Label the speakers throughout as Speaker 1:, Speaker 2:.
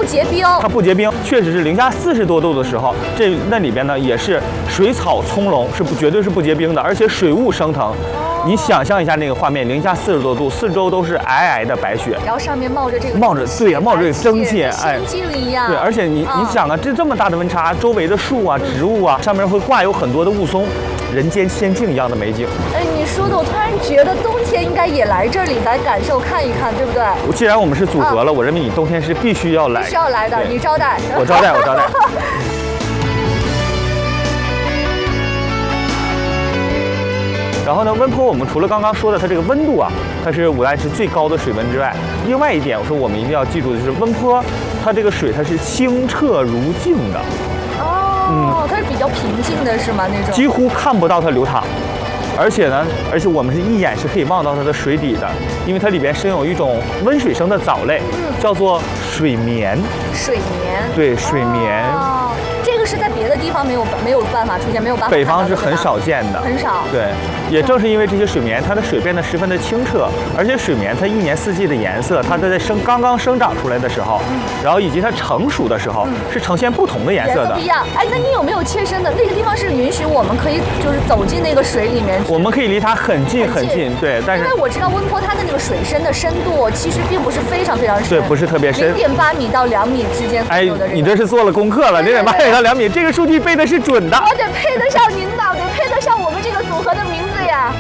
Speaker 1: 不结冰。
Speaker 2: 它不结冰，确实是零下40多度的时候，那里边呢也是水草葱茏，绝对是不结冰的，而且水雾升腾。你想象一下那个画面，零下40多度，四周都是皑皑的白雪，
Speaker 1: 然后上面冒着这个
Speaker 2: 冒着这个蒸汽，
Speaker 1: 哎，仙境一样。
Speaker 2: 对，而且你想啊，这么大的温差，周围的树啊、植物啊，上面会挂有很多的雾凇，人间仙境一样的美景。
Speaker 1: 哎，你说的我突然觉得冬天应该也来这里来感受看一看，对不对？
Speaker 2: 既然我们是组合了，我认为你冬天是必须要来，
Speaker 1: 必须要来的，你招待，
Speaker 2: 我招待。然后呢，温坡我们除了刚刚说的它这个温度啊，它是武大岩石最高的水温之外，另外一点我说我们一定要记住的是温坡，它这个水它是清澈如镜的。
Speaker 1: 哦，它是比较平静的是吗？那种
Speaker 2: 几乎看不到它流淌。而且我们是一眼是可以望到它的水底的，因为它里边生有一种温水生的藻类，叫做水绵。
Speaker 1: 水绵。
Speaker 2: 对，水绵。
Speaker 1: 这个是在别的地方没有办法出现，没有办法。
Speaker 2: 北方是很少见的，
Speaker 1: 很少。
Speaker 2: 对，也正是因为这些水绵，它的水变得十分的清澈，而且水绵它一年四季的颜色，它在刚刚生长出来的时候，然后以及它成熟的时候，是呈现不同的颜色的。
Speaker 1: 不一样。哎，那你有没有切身的那个地方是允许我们可以就是走进那个水里面？
Speaker 2: 我们可以离它很近很近，对，但是
Speaker 1: 因为我知道温坡它的那个水深的深度其实并不是非常深，
Speaker 2: 对，不是特别深
Speaker 1: ，0.8米到2米之间左右的。
Speaker 2: 哎，你这是做了功课了，0.8米到2米，这个数据背的是准的。
Speaker 1: 我得配得上您的，得配得上我们这个组合的名字呀。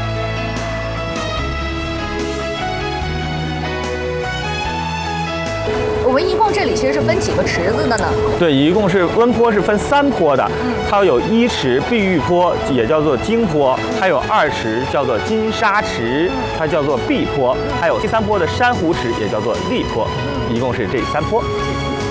Speaker 1: 我们一共这里其实是分几个池子的呢？
Speaker 2: 对，一共是温坡是分3坡的，它有1池碧玉坡，也叫做金坡，还有2池叫做金沙池，它叫做碧坡，还有第3坡的珊瑚池，也叫做丽坡，一共是这3坡。